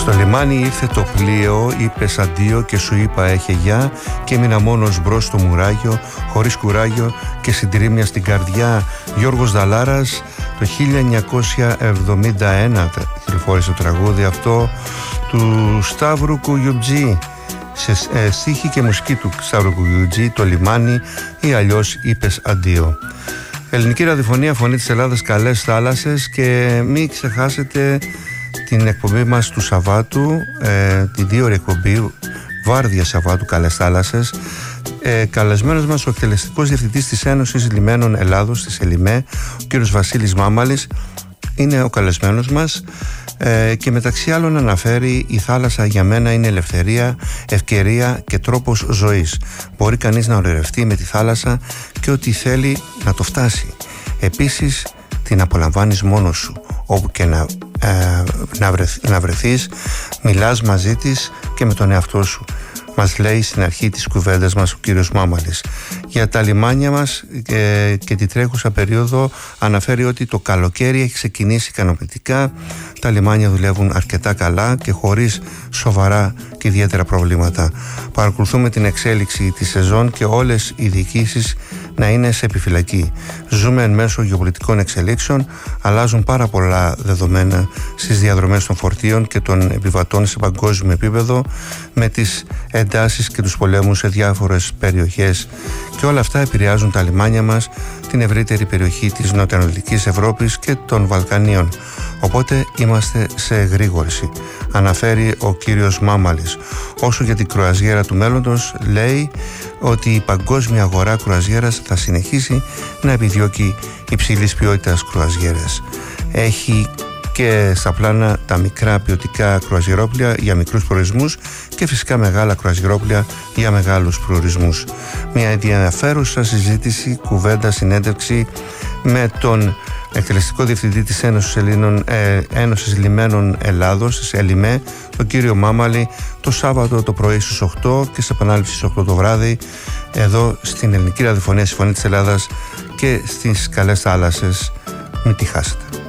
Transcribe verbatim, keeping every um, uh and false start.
Στο λιμάνι ήρθε το πλοίο, είπες αντίο και σου είπα έχε γεια, και έμεινα μόνος μπρος στο μουράγιο, χωρίς κουράγιο και συντηρήμια στην καρδιά. Γιώργος Δαλάρας, το χίλια εννιακόσια εβδομήντα ένα κυκλοφόρησε το τραγούδι αυτό του Σταύρου Κουγιουτζή, σε ε, στίχη και μουσική του Σταύρου Κουγιουτζή, το λιμάνι ή αλλιώς είπες αντίο. Ελληνική ραδιοφωνία, Φωνή της Ελλάδας, καλές θάλασσες, και μην ξεχάσετε την εκπομπή μας του Σαββάτου, ε, τη δύο ώρη εκπομπή, Βάρδια Σαββάτου, καλές θάλασσες. Ε, καλεσμένος μας ο εκτελεστικός διευθυντής της Ένωσης Λιμένων Ελλάδος, της ΕΛΙΜΕ, ο κύριος Βασίλης Μάμαλης, είναι ο καλεσμένος μας, ε, και μεταξύ άλλων αναφέρει: η θάλασσα για μένα είναι ελευθερία, ευκαιρία και τρόπος ζωής. Μπορεί κανείς να ονειρευτεί με τη θάλασσα και ό,τι θέλει να το φτάσει. Επίσης την απολαμβάνεις μόνος σου, όπου και να, ε, να, βρεθ, να βρεθείς, μιλάς μαζί της και με τον εαυτό σου. Μας λέει στην αρχή της κουβέντας μας ο κύριος Μάμαλης. Για τα λιμάνια μας και, και τη τρέχουσα περίοδο αναφέρει ότι το καλοκαίρι έχει ξεκινήσει ικανοποιητικά. Τα λιμάνια δουλεύουν αρκετά καλά και χωρίς σοβαρά και ιδιαίτερα προβλήματα. Παρακολουθούμε την εξέλιξη της σεζόν και όλες οι διοικήσεις να είναι σε επιφυλακή. Ζούμε εν μέσω γεωπολιτικών εξελίξεων, αλλάζουν πάρα πολλά δεδομένα στις διαδρομές των φορτίων και των επιβατών σε παγκόσμιο επίπεδο, με τις εντάσεις και τους πολέμους σε διάφορες περιοχές, και όλα αυτά επηρεάζουν τα λιμάνια μας, την ευρύτερη περιοχή της νοτιοανατολικής Ευρώπης και των Βαλκανίων. Οπότε είμαστε σε εγρήγορση, αναφέρει ο κύριος Μάμαλης. Όσο για την κρουαζιέρα του μέλλοντος, λέει ότι η παγκόσμια αγορά κρουαζιέρας θα συνεχίσει να επιδιώκει υψηλής ποιότητας κρουαζιέρες. Έχει και στα πλάνα τα μικρά ποιοτικά κρουαζιερόπλια για μικρούς προορισμούς και φυσικά μεγάλα κρουαζιερόπλια για μεγάλους προορισμούς. Μια ενδιαφέρουσα συζήτηση, κουβέντα, συνέντευξη με τον εκτελεστικό διευθυντή της Ένωσης, Ελλήνων, ε, Ένωσης Λιμένων Ελλάδος, της ΕΛΙΜΕ, τον κύριο Μάμαλη, το Σάββατο το πρωί στις οκτώ και σε επανάληψη στις οκτώ το βράδυ, εδώ στην Ελληνική Ραδιοφωνία, στη Φωνή της Ελλάδας και στις καλές θάλασσες. Μην τη χάσετε.